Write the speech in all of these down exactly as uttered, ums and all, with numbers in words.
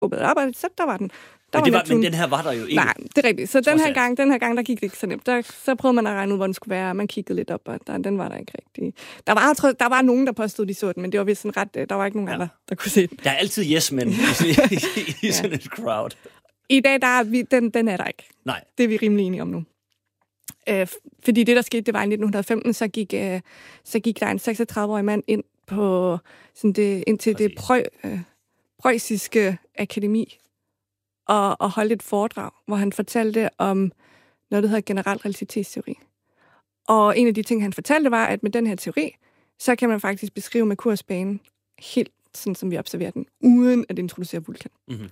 åbnede op, og så der var den. Der men, det var var, men den her var der jo ikke. Nej, det er rigtigt. Så den her, gang, den her gang, der gik det ikke så nemt. Der, så prøvede man at regne ud, hvor den skulle være, og man kiggede lidt op, og der, den var der ikke rigtig. Der var, tror, der var nogen, der påstod, de så den, men det var vist sådan ret, der var ikke nogen ja. andre, der kunne se den. Der er altid yes-men i, i, i sådan et crowd. I dag, der er vi, den, den er der ikke. Nej. Det er vi rimelig enige om nu. Øh, fordi det, der skete, det var i nitten femten, så gik, øh, så gik der en seksogtredive-årig mand ind, på, sådan det, ind til Præcis. det prø, øh, preussiske akademi og, og holdt et foredrag, hvor han fortalte om noget, der hedder generel relativitetsteori. Og en af de ting, han fortalte, var, at med den her teori, så kan man faktisk beskrive Merkurs bane helt sådan, som vi observerer den, uden at introducere vulkan. Mm-hmm.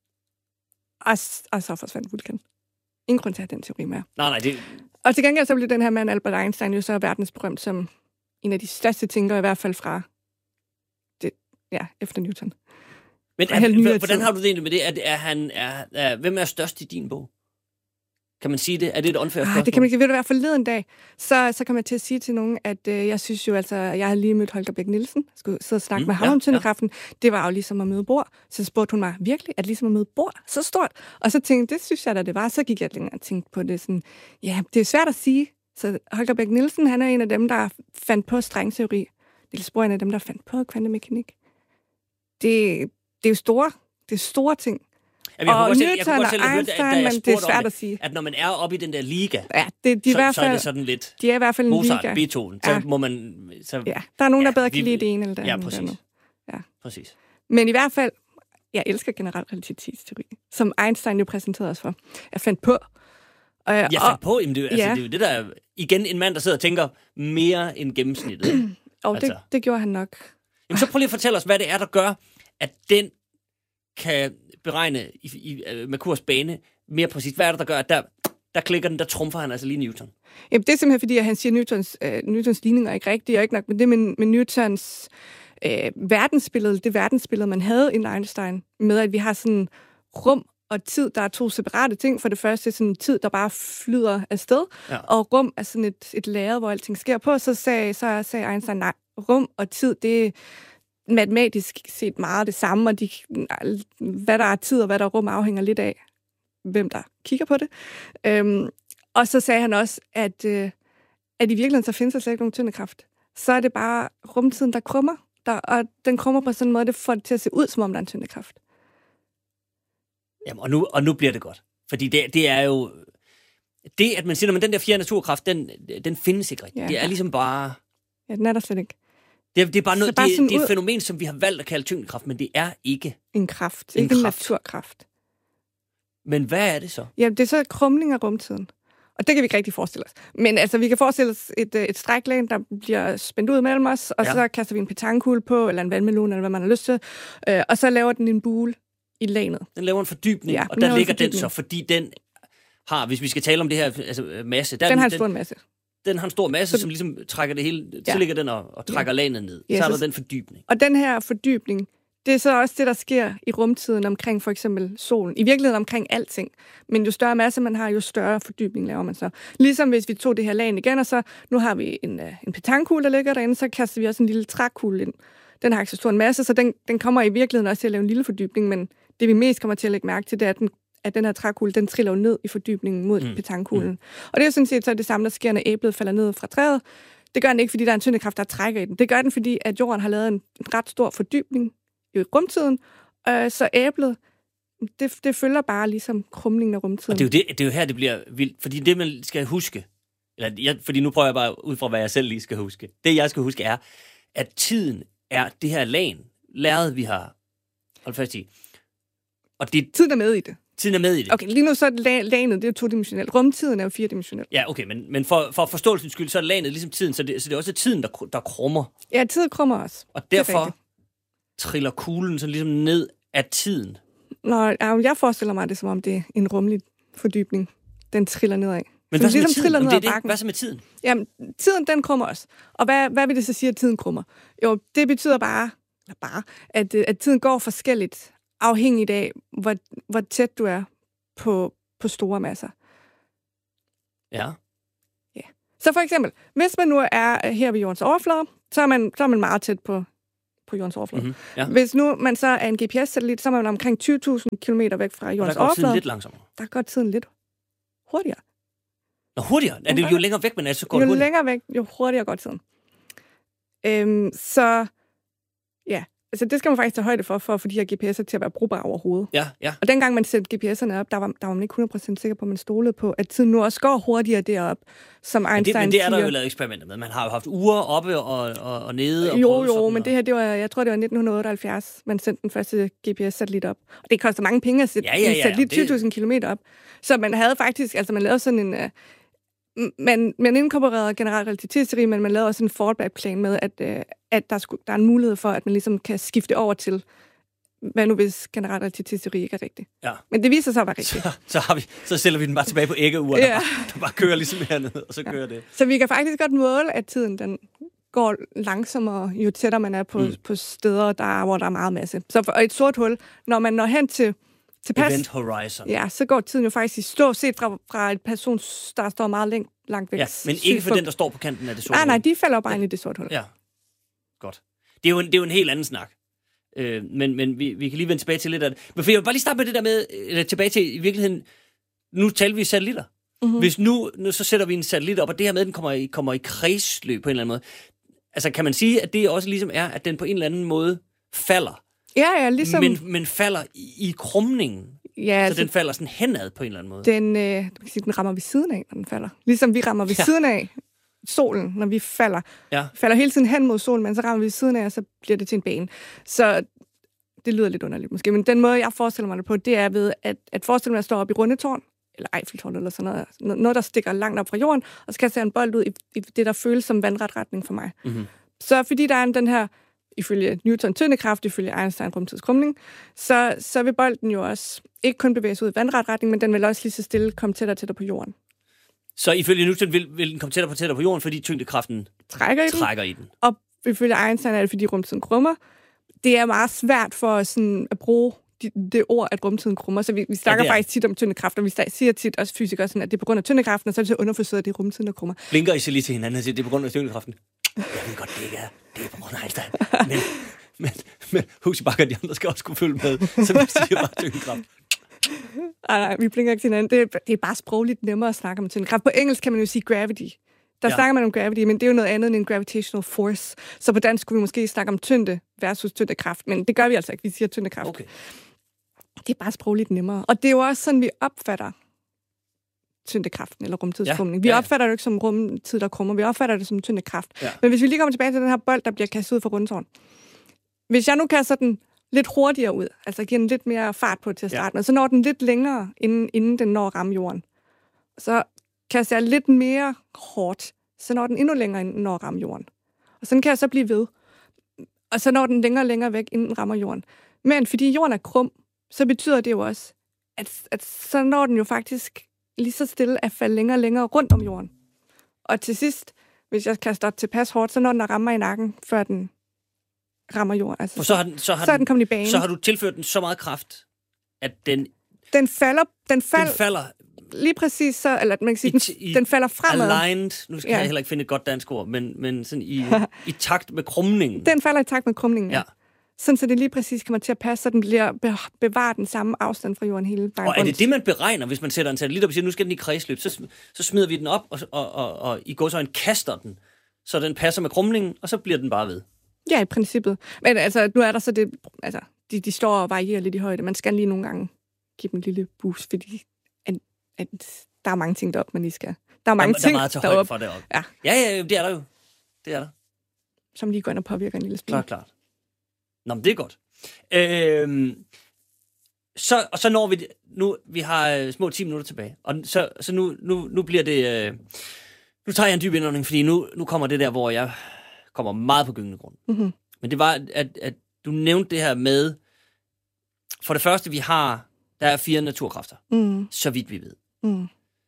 Og, og så forsvandt vulkan. Ingen grund til at have den teori med. Nej, nej, det... Og til gengæld så blev den her mand, Albert Einstein, jo så verdensberømt som en af de største tænkere, i hvert fald fra det, ja, efter Newton. Men er, hvordan har du det egentlig med det? Er, er han, er, er, hvem er størst i din bog? Kan man sige det? Er det et unfair spørgsmål? Ah, det kan man ikke. Ved du hvad, forleden dag, så, så kom jeg til at sige til nogen, at øh, jeg synes jo altså, jeg har lige mødt Holger Bech Nielsen, skulle sidde og snakke mm, med ham ja, om tyndekraften. Ja. Det var jo ligesom at møde Bohr. Så spurgte hun mig, virkelig, er det ligesom at møde Bohr? Så stort. Og så tænkte jeg, det synes jeg da det var. Så gik jeg længere og tænkte på det sådan, ja, det er svært at sige. Så Holger Bech Nielsen, han er en af dem, der fandt på strengteori. Niels Bohr er en af dem, der fandt på kvantemekanik. Det, det er jo store, det er store ting. Jamen, og Newton og Einstein, men det er svært at sige. At når man er oppe i den der liga, ja, det, de så, i hvert fald, så er det sådan lidt de er i hvert fald en Mozart, liga. Beethoven. Så ja. må man... Så, ja, der er nogen, ja, der bedre kan vi, lide det ene eller det ja, andet. Præcis. Ja, præcis. Men i hvert fald, jeg elsker generel relativitetsteori, som Einstein jo præsenterede os for. Jeg fandt på. Og, jeg fandt og, på? Jamen, det, altså, ja. det er jo det der... Igen en mand, der sidder og tænker mere end gennemsnittet. og altså. det, det gjorde han nok. Jamen, så prøv lige at fortælle os, hvad det er, der gør, at den kan beregne i, i, i Merkurs bane mere præcist. Hvad er det, der gør, at der, der klikker den, der trumfer han altså lige Newton? Jamen, det er simpelthen, fordi at han siger, at Newtons, øh, Newtons ligninger er ikke rigtige, og ikke nok med det, men, men Newtons øh, verdensbillede, det verdensbillede, man havde i Einstein, med at vi har sådan rum og tid, der er to separate ting. For det første er sådan en tid, der bare flyder afsted, ja. Og rum er sådan et, et lærred, hvor alting sker på. Så sagde, så sagde Einstein, nej, rum og tid, det er matematisk set meget det samme, og de, hvad der er tid og hvad der er rum afhænger lidt af, hvem der kigger på det. Øhm, og så sagde han også, at, øh, at i virkeligheden så findes der slet ikke nogen tyndekraft. Så er det bare rumtiden, der krummer, der, og den krummer på sådan en måde, det får det til at se ud, som om der er en tyndekraft. Jamen, og nu, og nu bliver det godt. Fordi det, det er jo... Det, at man siger, at den der fjerde naturkraft, den, den findes ikke rigtigt. Ja. Det er ligesom bare... Ja, den er der slet ikke. Det er, det er bare noget, bare det, det er et ud... fænomen, som vi har valgt at kalde tyngdekraft, men det er ikke en kraft. En ikke kraft. en naturkraft. Men hvad er det så? Ja, det er så krumning af rumtiden. Og det kan vi ikke rigtig forestille os. Men altså, vi kan forestille os et, et stræklæn, der bliver spændt ud mellem os, og ja. Så kaster vi en petankugle på, eller en vandmelon, eller hvad man har lyst til, øh, og så laver den en bule i lanet. Den laver en fordybning, ja, og der ligger den så, fordi den har, hvis vi skal tale om det her altså, masse... Der, den har en stor masse. Den har en stor masse, så, som ligesom trækker det hele... Ja. Så ligger den og, og trækker ja. lanet ned. Ja, så er der så, den fordybning. Og den her fordybning, det er så også det, der sker i rumtiden omkring for eksempel solen. I virkeligheden omkring alting. Men jo større masse man har, jo større fordybning laver man så. Ligesom hvis vi tog det her lagen igen, og så nu har vi en, en petankugle, der ligger derinde, så kaster vi også en lille trækugle ind. Den har ikke så stor en masse, så den, den kommer i virkeligheden også til at lave en lille fordybning, men det vi mest kommer til at lægge mærke til, det er, at den, at den her trækugle, den triller ned i fordybningen mod mm. petankuglen. Mm. Og det er sådan set så det samme, der sker, når æblet falder ned fra træet. Det gør den ikke, fordi der er en tyngdekraft, der trækker i den. Det gør den, fordi at jorden har lavet en, en ret stor fordybning i rumtiden, øh, så æblet, det, det følger bare ligesom krumningen af rumtiden. Og det er, jo det, det er jo her, det bliver vildt, fordi det, man skal huske, eller jeg, fordi nu prøver jeg bare ud fra, hvad jeg selv lige skal huske. Det, jeg skal huske, er, at tiden er det her lagen, lærred, vi har holdt fast i. Og det, tiden er med i det. Tiden er med i det. Okay, lige nu så er la- lagenet, det er todimensionelt. Rumtiden er jo firedimensionel. Ja, okay, men, men for, for forståelsens skyld, så er lagenet ligesom tiden, så det, så det er også tiden, der, der krummer. Ja, tiden krummer også. Og derfor triller kuglen så ligesom ned af tiden. Nå, jeg forestiller mig det, som om det er en rummelig fordybning. Den triller nedad. Men så hvad så ligesom med tiden? Ned det er det. Hvad så med tiden? Jamen, tiden, den krummer også. Og hvad, hvad vil det så sige, at tiden krummer? Jo, det betyder bare, eller bare at, at tiden går forskelligt, afhængigt af, hvor, hvor tæt du er på, på store masser. Ja. Ja. Så for eksempel, hvis man nu er her ved jordens overflade, så er man, så er man meget tæt på på jordens overflade. Mm-hmm. Ja. Hvis nu man så er en G P S-satellit, så er man omkring tyve tusind kilometer væk fra jordens overflade. Der går tiden lidt langsommere. Der går tiden lidt hurtigere. Nå, hurtigere? Er det jo længere væk, men altså går jo det hurtigere? længere væk, jo hurtigere går tiden. Øhm, så ja, altså det skal man faktisk tage højde for, for at få de her G P S'er til at være brugbare overhovedet. Ja, ja. Og dengang man satte G P S'erne op, der var, der var man ikke hundrede procent sikker på, at man stolede på, at tiden nu også går hurtigere derop, som Einstein siger. Men det, men det er der jo lavet eksperimenter med. Man har jo haft uger oppe og, og, og nede. Og jo, jo, men og... det her, det var, jeg tror, det var nitten otteoghalvfjerds, man sendte den første G P S-satellit op. Og det koster mange penge at sætte ja, ja, ja, en satellit det... tyve tusind kilometer op. Så man havde faktisk, altså man lavede sådan en... Uh, man, man inkorporerede generelt relativitetsteori, men man lavede også en fallback-plan med, at, uh, at der, skulle, der er en mulighed for, at man ligesom kan skifte over til, hvad nu hvis generelt relativitetsteori ikke er rigtigt. Ja. Men det viser sig at være rigtigt. Så, så, har vi, så stiller vi den bare tilbage på æggeuret, ja. der, bare, der bare kører ligesom hernede, og så kører ja. det. Så vi kan faktisk godt måle, at tiden den går langsommere, jo tættere man er på, mm. på steder, der, hvor der er meget masse. Så for, og et sort hul, når man når hen til tilpas, Event Horizon. Ja, så går tiden jo faktisk i stå, set fra, fra et person, der står meget længe, langt væk. Ja, men ikke for den, der står på kanten af det sorte nej, hul. Nej, de falder bare ja. ind i det sorte hul. Ja, godt. Det er jo en, det er jo en helt anden snak. Øh, men men vi, vi kan lige vende tilbage til lidt af det. Men for jeg vil bare lige starte med det der med, eller tilbage til i virkeligheden, nu taler vi satellitter. Mm-hmm. Hvis nu, nu, så sætter vi en satellit op, og det her med, at den kommer i, kommer i kredsløb på en eller anden måde. Altså, kan man sige, at det også ligesom er, at den på en eller anden måde falder? Ja, ja, ligesom... Men, men falder i, i krumningen? Ja, så altså, den falder sådan henad på en eller anden måde? Den, øh, du kan sige, den rammer ved siden af, når den falder. Ligesom vi rammer ved ja. siden af solen, når vi falder. Ja. Vi falder hele tiden hen mod solen, men så rammer vi ved siden af, og så bliver det til en bane. Så det lyder lidt underligt måske, men den måde, jeg forestiller mig det på, det er ved, at, at forestille mig, at jeg står op i Rundetårn, eller Eiffeltårn, eller sådan noget, noget, der stikker langt op fra jorden, og så kaster jeg en bold ud i, i det, der føles som vandret retning for mig. Mm-hmm. Så fordi der er den her, ifølge Newton tyndekraft, ifølge Einstein rumtidskrumning, så, så vil bolden jo også ikke kun bevæge sig ud i vandret retning, men den vil også lige så stille komme tættere og tættere på jorden. Så ifølge Newton vil, vil den komme tættere på tættere på jorden, fordi tyngdekraften trækker i den? Trækker i den. Og ifølge Einstein er det, fordi rumtiden krummer. Det er meget svært for sådan, at bruge de, det ord, at rumtiden krummer. Så vi, vi snakker ja, faktisk tit om tyndekraft, og vi siger tit også fysikere, sådan, at det er på grund af tyndekraften, og så er det så underforstået, at det er rumtiden, der krummer. Blinker I så lige til hinanden og siger, at det er på grund af tyndekraften? Jeg ved godt, det ikke er. Det er på grund af Einstein. Men, men, men Huxi Bakker og de andre skal også kunne følge med, så vi siger bare tyndekraft. Nej, nej, vi blinker ikke til hinanden. Det er, det er bare sprogligt nemmere at snakke om tyndekraft. På engelsk kan man jo sige gravity. Der ja. snakker man om gravity, men det er jo noget andet end en gravitational force. Så på dansk kunne vi måske snakke om tyngde versus tyndekraft, men det gør vi altså ikke. Vi siger tyndekraft. Okay. Det er bare sprogligt nemmere. Og det er jo også sådan, vi opfatter tyndekraften eller rumtidskrumning. Ja. Vi ja, ja. opfatter det ikke som rumtid, der krummer. Vi opfatter det som tyndekraft. Ja. Men hvis vi lige kommer tilbage til den her bold, der bliver kastet ud fra Rundetårn. Hvis jeg nu kaster den lidt hurtigere ud, altså giver den lidt mere fart på til at starte ja. med, så når den lidt længere, inden, inden den når at ramme jorden. Så kaster jeg lidt mere hårdt, så når den endnu længere, inden den når at ramme jorden. Og sådan kan jeg så blive ved. Og så når den længere og længere væk, inden den rammer jorden. Men fordi jorden er krum, så betyder det jo også, at, at så når den jo faktisk lige så stille at falde længere og længere rundt om jorden. Og til sidst, hvis jeg kaster tilpas hårdt, så når den der rammer i nakken, før den rammer jorden. Altså, For så har den, så har så er den, den kommet i banen. Så har du tilført den så meget kraft, at den... Den falder... Den, fald, den falder... Lige præcis så... Eller man kan sige, den, i, den falder fremad. Aligned. Nu skal ja. jeg heller ikke finde et godt dansk ord, men, men sådan i, i takt med krumningen. Den falder i takt med krumningen, ja. ja. Sådan, så det lige præcis kommer til at passe, så den bliver be- bevaret den samme afstand fra jorden hele vejen. Og er det det, man beregner, hvis man sætter en satellit op og siger, nu skal den i kredsløb, så, så smider vi den op, og, og, og, og i går så en kaster den, så den passer med krumningen, og så bliver den bare ved. Ja, i princippet. Men altså, nu er der så det, altså, de, de står og varierer lidt i højde. Man skal lige nogle gange give dem en lille boost, fordi at, at der er mange ting deroppe, man lige skal. Der er mange der, ting der er meget til højde for deroppe. Ja. ja, ja, det er der jo. Det er der. Som lige går ind og påvirker en lille smule. Klart, klart. Nå, men det er godt. Øhm, så, og så når vi... Nu, vi har øh, små ti minutter tilbage, og så, så nu, nu, nu bliver det... Øh, nu tager jeg en dyb indånding, fordi nu, nu kommer det der, hvor jeg kommer meget på gyngende grund. Mm-hmm. Men det var, at, at du nævnte det her med... For det første, vi har... Der er fire naturkræfter, mm. så vidt vi ved. Mm.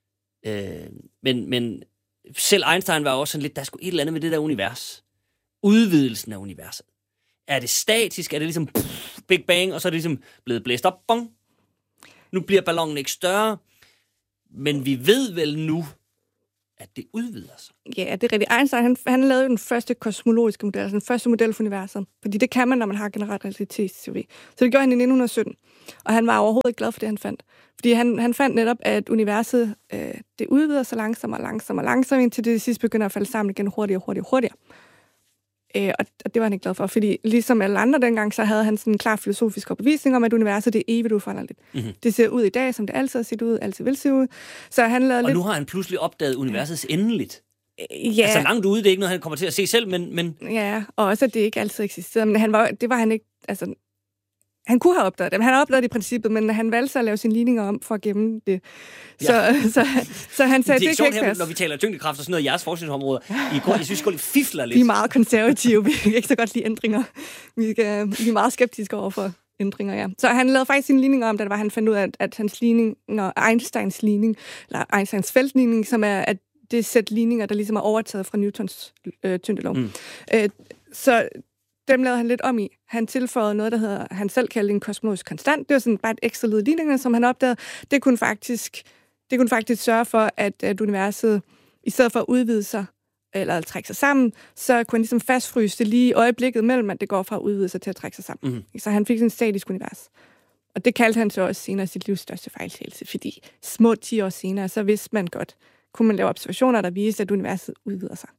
Øh, men, men selv Einstein var også sådan lidt... Der skulle et eller andet med det der univers. Udvidelsen af universet. Er det statisk? Er det ligesom pff, Big Bang, og så er det ligesom blevet blæst op? Bong. Nu bliver ballonen ikke større. Men vi ved vel nu, at det udvider sig. Ja, det er rigtigt. Einstein, han, han lavede den første kosmologiske model, altså den første model for universet. Fordi det kan man, når man har generel relativitetsteori. Så det gjorde han i nitten sytten. Og han var overhovedet ikke glad for det, han fandt. Fordi han, han fandt netop, at universet øh, det udvider sig langsomt og langsomt og langsomt, indtil det sidst begynder at falde sammen igen hurtigere, hurtigere, hurtigere. Øh, og, og det var han ikke glad for, fordi ligesom alle andre dengang, så havde han sådan en klar filosofisk overbevisning om, at universet det er evigt uforanderligt. Mm-hmm. Det ser ud i dag, som det altid har set ud, altid vil se ud. Så han lavede og lidt... nu har han pludselig opdaget universets endeligt. Ja. Altså langt ude, det er ikke noget, han kommer til at se selv, men... men... Ja, og også, at det ikke altid eksisterede. Men han var, det var han ikke... Altså, han kunne have opdaget det, men han har opdaget det i princippet, men han valgte at lave sine ligninger om for at gemme det. Så, ja. så, så, så han sagde, det, det kan ikke passe. Når vi taler tyngdekraft og sådan noget i jeres forskningsområder, I går, jeg synes, I går lidt fifler lidt. Vi er meget konservative, vi kan ikke så godt lide ændringer. Vi, skal, vi er meget skeptiske over for ændringer, ja. Så han lavede faktisk sine ligninger om, da det var, han fandt ud af, at, at hans ligning, når Einsteins ligning, eller Einsteins feltligning, som er at det sæt ligninger, der ligesom er overtaget fra Newtons øh, tyngdelov. Mm. Øh, så dem lavede han lidt om i. Han tilføjede noget, der hedder, han selv kaldte en kosmologisk konstant. Det var sådan bare et ekstra led ligninger, som han opdagede. Det kunne faktisk, det kunne faktisk sørge for, at, at universet, i stedet for at udvide sig, eller at trække sig sammen, så kunne han ligesom fastfryse det lige i øjeblikket mellem, at det går fra at udvide sig til at trække sig sammen. Mm. Så han fik sådan et statisk univers. Og det kaldte han så også senere sit livs største fejltagelse, fordi små ti år senere, så vidste man godt, kunne man lave observationer, der viste, at universet udvider sig.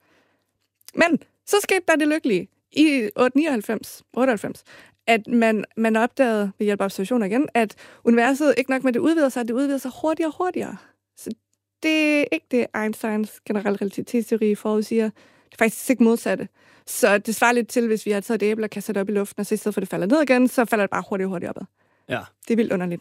Men så skete der det lykkelige i nioghalvfems, otteoghalvfems, at man, man opdagede ved hjælp af observationer igen, at universet ikke nok med det udvider sig, det udvider sig hurtigere og hurtigere. Så det er ikke det, Einsteins generelle relativitetsteori forudsiger. Det er faktisk ikke modsatte. Så det svarer lidt til, hvis vi har taget et æble og kastet det op i luften, og så i stedet for det falder ned igen, så falder det bare hurtigere og hurtigere opad. Ja. Det er vildt underligt.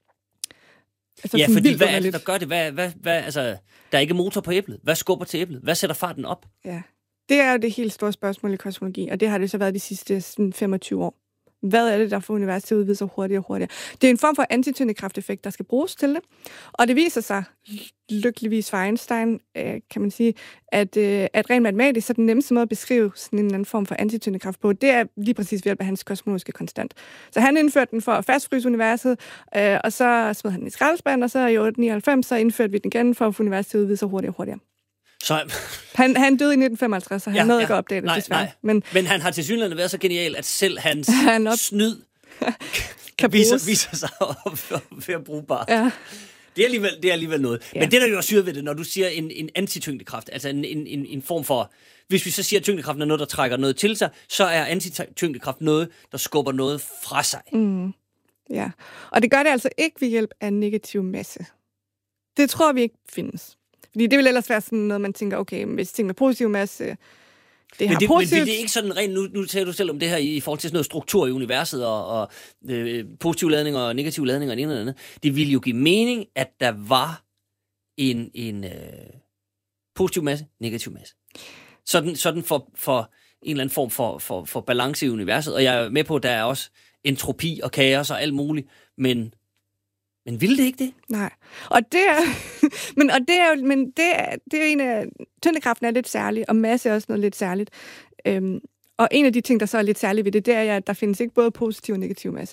Altså, ja, fordi hvad er det, der gør det? Hvad, hvad, hvad, altså, der er ikke motor på æblet. Hvad skubber til æblet? Hvad sætter farten op? Ja, det er jo det helt store spørgsmål i kosmologi, og det har det så været de sidste sådan, femogtyve år. Hvad er det, der får universet til at udvide sig hurtigere og hurtigere? Det er en form for antityngdekrafteffekt, der skal bruges til det. Og det viser sig, lykkeligvis for Einstein, øh, kan man sige, at, øh, at rent matematisk, så den nemmeste måde at beskrive sådan en eller anden form for antityngdekraft på, det er lige præcis ved hjælp af hans kosmologiske konstant. Så han indførte den for at fastfryse universet, øh, og så smed han den i skraldespand, og så i otte nioghalvfems, så indførte vi den igen for at få universet til at udvide sig hurtigere og hurtigere. Så... Han, han døde i nitten femoghalvtreds, så han ja, nåede ja. ikke at opdage det, nej, desværre. Nej. Men, Men han har tilsyneladende været så genial, at selv hans han op... snyd kan viser, viser sig at være brugbar. Ja. Det er alligevel, det er alligevel noget. Ja. Men det, der jo er syret ved det, når du siger en, en antityngdekraft, altså en, en, en form for... Hvis vi så siger, at tyngdekraften er noget, der trækker noget til sig, så er antityngdekraft noget, der skubber noget fra sig. Mm. Ja, og det gør det altså ikke ved hjælp af negativ masse. Det tror vi ikke findes. Fordi det vil ellers være sådan noget, man tænker, okay, hvis ting med positiv masse, det har men det, positivt... Men det er ikke sådan rent, nu, nu taler du selv om det her i forhold til sådan noget struktur i universet, og, og øh, positive ladninger og negative ladninger og det ene eller andet. Det ville jo give mening, at der var en, en øh, positiv masse, negativ masse. Sådan, sådan for, for en eller anden form for, for, for balance i universet. Og jeg er med på, at der er også entropi og kaos og alt muligt, men... Men ville det ikke det? Nej. Og det er, men, og det er jo, men det er, det er jo en af, tyngdekraften er lidt særlig, og masse er også noget lidt særligt. Øhm, og en af de ting, der så er lidt særligt ved det, det er, at der findes ikke både positiv og negativ masse.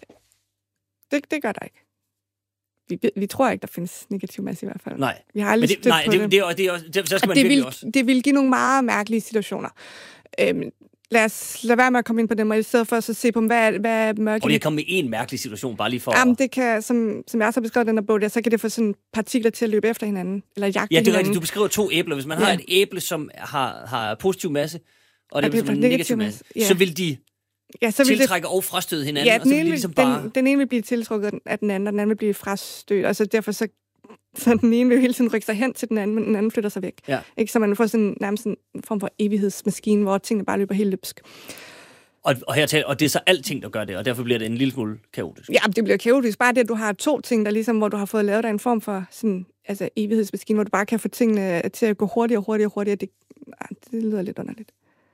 Det, det gør der ikke. Vi, vi tror ikke, der findes negativ masse i hvert fald. Nej. Vi har aldrig men det, nej, det, det, det, er, det, er, det, så skal man det vil, også. Det vil give nogle meget mærkelige situationer. Øhm, Lad os lade være med at komme ind på dem, og i stedet for så se på, hvad er, hvad er mørke... Og det kan komme med en mærkelig situation, bare lige for... Jamen, det kan, som, som jeg også har beskrevet i den her bog, der, så kan det få sådan partikler til at løbe efter hinanden, eller jagte hinanden. Ja, det er rigtigt. Du beskriver to æbler. Hvis man ja. har et æble, som har, har positiv masse, og det er en negativ masse, ja. så vil de ja, så vil tiltrække det... og frastøde hinanden, ja, og så vil de ligesom den, bare... Den, den ene vil blive tiltrukket af den anden, og den anden vil blive frastødt, og så derfor så... Så den ene vil jo hele tiden rykke sig hen til den anden, men den anden flytter sig væk. Ja. Ikke? Så man får sådan, nærmest en form for evighedsmaskine, hvor tingene bare løber helt løbsk. Og, og, her taler, og det er så alting, der gør det, og derfor bliver det en lille smule kaotisk. Ja, det bliver kaotisk. Bare det, at du har to ting, der ligesom, hvor du har fået lavet dig en form for sådan, altså evighedsmaskine, hvor du bare kan få tingene til at gå hurtigere, hurtigere, hurtigere. Det, det lyder lidt underligt.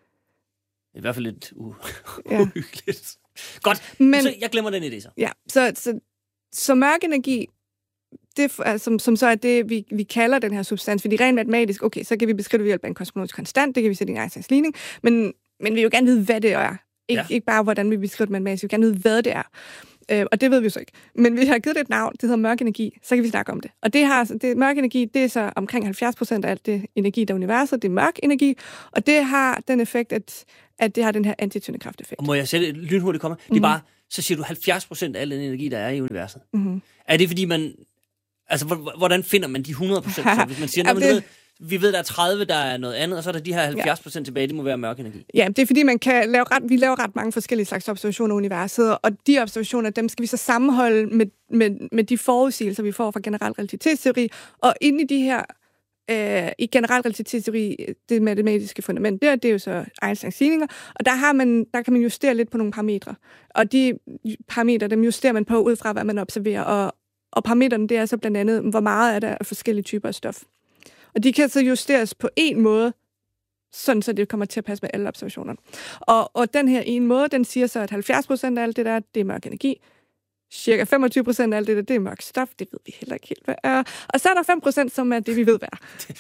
I hvert fald lidt u- ja. uhyggeligt. Godt, men, så jeg glemmer den idé så. Ja, så, så, så mørk energi, det, altså, som, som så er det, vi, vi kalder den her substans, fordi rent matematisk, okay, så kan vi beskrive det ved hjælp af en kosmologisk konstant, det kan vi sætte i en Einsteins ligning, men, men vi vil jo gerne vide, hvad det er. Ikke, ja. ikke bare, hvordan vi beskriver det matematisk, vi vil gerne vide, hvad det er. Øh, og det ved vi så ikke. Men vi har givet det et navn, det hedder mørk energi, så kan vi snakke om det. Og det har, det, mørk energi, det er så omkring halvfjerds procent af alt det energi, der er universet, det er mørk energi, og det har den effekt, at, at det har den her antityndekraft-effekt. Og må jeg sætte et lynhurtigt komme? Mm-hmm. Det er bare, så siger du halvfjerds procent af al den energi, der er i universet. Mm-hmm. Er det fordi man, altså hvordan finder man de hundrede procent? Så hvis man siger, ja, det... ved, vi ved, der er tredive, der er noget andet, og så er der de her halvfjerds procent ja. tilbage, det må være mørk energi. Ja, det er fordi, man kan lave ret, vi laver ret mange forskellige slags observationer af universet, og de observationer, dem skal vi så sammenholde med, med, med de forudsigelser, vi får fra generel relativitetsteori, og inde i de her, øh, i generel relativitetsteori, det matematiske fundament der, det er jo så Einsteins ligninger, og der, har man, der kan man justere lidt på nogle parametre, og de parametre, dem justerer man på ud fra, hvad man observerer, og, og parametrene, det er så blandt andet, hvor meget er der af forskellige typer af stof. Og de kan så justeres på en måde, sådan så det kommer til at passe med alle observationerne. Og, og den her ene måde, den siger så, at halvfjerds procent af alt det der, det er mørk energi. Cirka femogtyve procent af alt det der, det er mørk stof. Det ved vi heller ikke helt, hvad er. Og så er der fem procent, som er det, vi ved, hvad er.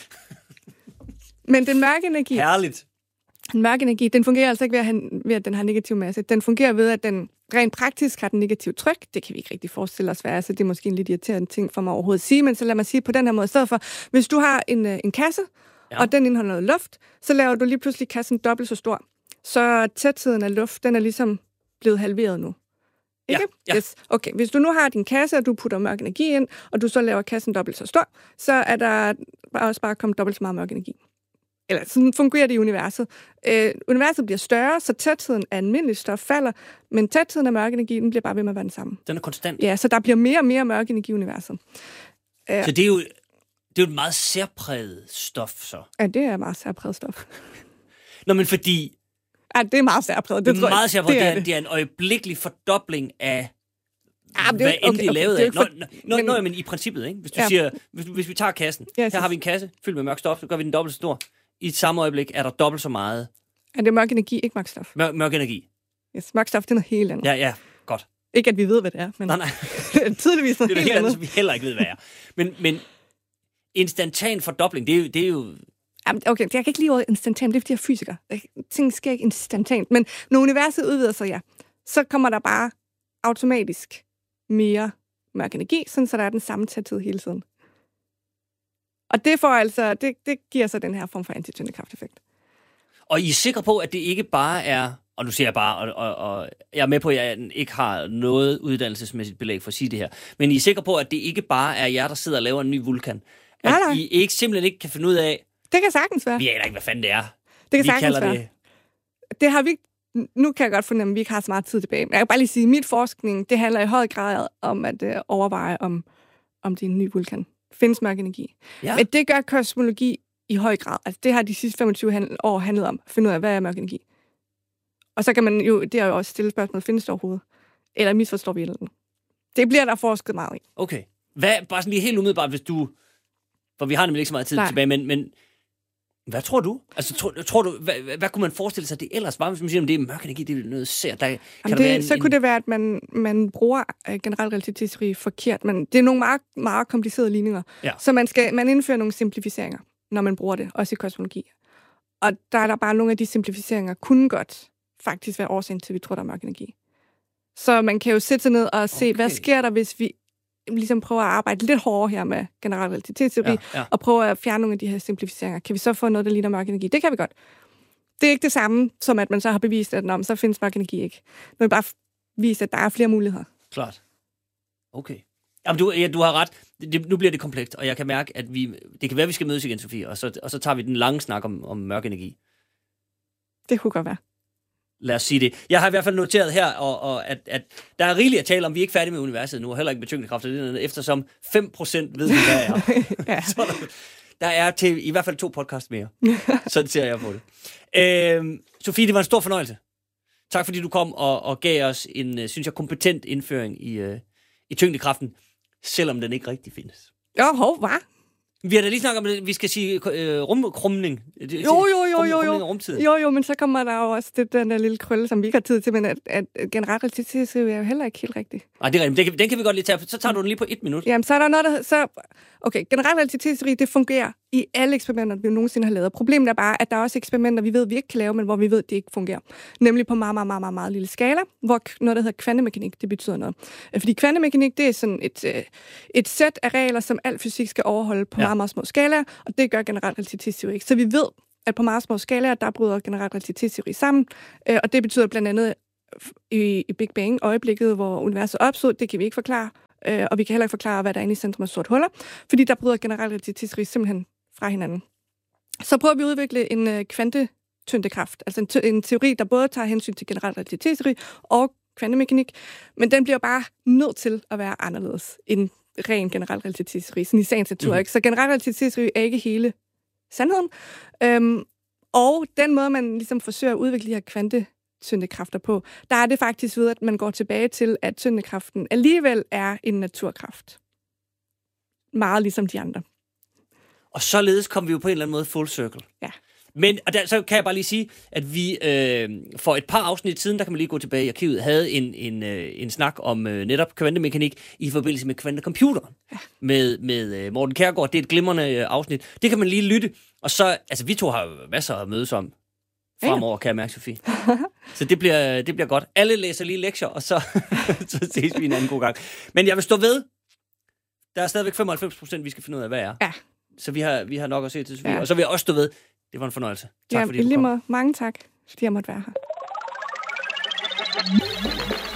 Men den mørke energi... Herligt. Den mørke energi, den fungerer altså ikke ved at, have, ved, at den har negativ masse. Den fungerer ved, at den rent praktisk har den negativ tryk. Det kan vi ikke rigtig forestille os være, så det er måske en lidt irriterende ting for mig overhovedet at sige, men så lad mig sige på den her måde. I stedet for, hvis du har en, en kasse, ja. og den indeholder noget luft, så laver du lige pludselig kassen dobbelt så stor. Så tætheden af luft, den er ligesom blevet halveret nu. Ikke? Ja, ja. Yes. Okay, hvis du nu har din kasse, og du putter mørk energi ind, og du så laver kassen dobbelt så stor, så er der også bare kommet dobbelt så meget mørk energi. Eller sådan fungerer det i universet. Øh, universet bliver større, så tætheden af almindelig stof falder, men tætheden af mørk energi, den bliver bare ved med at være den samme. Den er konstant. Ja, så der bliver mere og mere mørk energi i universet. Øh, så det er jo, det er jo et meget særpræget stof, så. Ja, det er meget særpræget stof. Nå, men fordi... Ja, det er meget særpræget. Det, det er meget jeg, særpræget. Det, det, er, det er en øjeblikkelig fordobling af... Ja, det, hvad okay, end det er okay, lavet okay, af. Nå, nå, nå, men, nå, men i princippet, ikke? Hvis du ja. siger, hvis, hvis vi tager kassen, ja, her har vi en kasse fyldt med mørk stof, så gør vi den dobbelt så stor. I samme øjeblik er der dobbelt så meget... Ja, det er mørk energi, ikke mørk stof. Mør, mørk energi. Yes, mørk stof, det er noget helt andet. Ja, ja, godt. Ikke at vi ved, hvad det er, men... Nej, nej. tydeligvis noget det er helt helt andet, andet. som vi heller ikke ved, hvad er. Men, men instantan fordobling, det er jo... Det er jo... Jamen, okay, jeg kan ikke lide ordet instantan, det er fordi jeg er fysiker. Ting sker ikke instantant, men når universet udvider sig, ja, så kommer der bare automatisk mere mørk energi, sådan så der er den samme tæthed hele tiden. Og det får altså, det, det giver så den her form for antityndekraft-effekt. Og I er sikre på, at det ikke bare er, og nu siger jeg bare, og, og, og jeg er med på, at jeg ikke har noget uddannelsesmæssigt belæg for at sige det her, men I er sikre på, at det ikke bare er jer, der sidder og laver en ny vulkan? At nej, nej. I ikke, simpelthen ikke kan finde ud af... Det kan sagtens være. Vi aner ikke, hvad fanden det er. Det kan vi sagtens være. Det... det har vi Nu kan jeg godt fornemme, at vi ikke har så meget tid tilbage. Men jeg kan bare lige sige, at mit forskning, det handler i høj grad om at øh, overveje, om, om det er en ny vulkan. Findes mørk energi. Ja. Men det gør kosmologi i høj grad. Altså, det har de sidste femogtyve år handlet om. At finde ud af, hvad er mørk energi. Og så kan man jo, det er jo også stille spørgsmål, findes det overhovedet? Eller misforstår vi eller noget? Det bliver der forsket meget i. Okay. Hvad, bare sådan lige helt umiddelbart, hvis du... For vi har nemlig ikke så meget tid Nej. tilbage, men... men hvad tror du? Altså, tror, tror du, hvad, hvad, hvad kunne man forestille sig, det ellers var, hvis man siger, om det er mørk energi, det er noget sær. Der, kan det, der en, så kunne en... det være, at man, man bruger uh, generel relativitetsteori forkert, men det er nogle meget, meget komplicerede ligninger. Ja. Så man, skal, man indfører nogle simplificeringer, når man bruger det, også i kosmologi. Og der er der bare nogle af de simplificeringer, kunne godt faktisk være årsagen til, at vi tror, der er mørk energi. Så man kan jo sætte sig ned og se, okay. hvad sker der, hvis vi ligesom prøver at arbejde lidt hårdere her med generel relativitetsteori, ja, ja. og prøver at fjerne nogle af de her simplificeringer. Kan vi så få noget, der ligner mørk energi? Det kan vi godt. Det er ikke det samme, som at man så har bevist, at når, så findes mørk energi ikke. Men bare vise, at der er flere muligheder. Klart. Okay. Jamen, du, ja, du har ret. Det, nu bliver det komplekst, og jeg kan mærke, at vi... Det kan være, at vi skal mødes igen, Sofie, og så, og så tager vi den lange snak om, om mørk energi. Det kunne godt være. Lad os sige det. Jeg har i hvert fald noteret her, og, og at, at der er rigeligt at tale om, vi er ikke færdige med universet nu, og heller ikke med tyngdekraft, eftersom fem procent ved, hvad det er. ja. Så der, der er til i hvert fald to podcast mere. Sådan ser jeg på det. Øh, Sofie, det var en stor fornøjelse. Tak fordi du kom og, og gav os en, synes jeg, kompetent indføring i, uh, i tyngdekraften, selvom den ikke rigtig findes. Jo, hov, hvad? Vi har da lige snakket om det, vi skal sige øh, rumkrumning. Jo, jo, jo, jo, jo. Rumtid. Jo, jo, men så kommer der jo også det, den der lille krølle, som vi ikke har tid til, men at, at generel relativitetsteori er jo heller ikke helt rigtigt. Nej, det er rigtigt. Den kan, den kan vi godt lige tage. Så tager du den lige på et minut. Jamen, så er der noget, der... Så, okay, generel relativitetsteori, det fungerer i alle eksperimenter, vi nogensinde har lavet. Problemet er bare, at der er også eksperimenter, vi ved, vi ikke kan lave, men hvor vi ved, det ikke fungerer. Nemlig på meget, meget, meget, meget, meget lille skala, hvor noget, der hedder kvantemekanik, det betyder noget. Fordi kvantemekanik, det er sådan et, et sæt af regler, som al fysik skal overholde på ja. meget, meget små skalaer, og det gør generel relativitetsteori ikke. Så vi ved, at på meget små skalaer, der bryder generel relativitetsteori sammen, og det betyder blandt andet i, i Big Bang-øjeblikket, hvor universet opstod, det kan vi ikke forklare, og vi kan heller ikke forklare, hvad der er inde i centrum af sort huller, fordi der bryder generel relativitetsteori simpelthen fra hinanden. Så prøver vi at udvikle en øh, kvantetyndekraft, altså en, te- en teori, der både tager hensyn til generel relativitetsteori og kvantemekanik, men den bliver bare nødt til at være anderledes end ren generel relativitetsteori, sådan i sagens natur, mm. ikke? Så generel relativitetsteori er ikke hele sandheden, øhm, og den måde, man ligesom forsøger at udvikle de her kvantetyndekræfter på, der er det faktisk ved, at man går tilbage til, at tyndekraften alligevel er en naturkraft. Meget ligesom de andre. Og således kom vi jo på en eller anden måde full circle. Ja. Men og der, så kan jeg bare lige sige, at vi øh, for et par afsnit siden, der kan man lige gå tilbage i arkivet, havde en, en, øh, en snak om øh, netop kvantemekanik i forbindelse med kvantecomputeren ja. med, med øh, Morten Kjærgaard. Det er et glimrende øh, afsnit. Det kan man lige lytte. Og så, altså vi to har masser at mødes om fremover, kan jeg mærke, Sofie. Så det bliver, det bliver godt. Alle læser lige lektier, og så, så ses vi en anden god gang. Men jeg vil stå ved, der er stadigvæk femoghalvfems procent, vi skal finde ud af, hvad er. Ja. Så vi har, vi har nok at se til, Sofie. Ja. Ja. Og så vil jeg også stå ved, det var en fornøjelse. Tak ja, fordi du kom. Mange tak, fordi jeg måtte være her.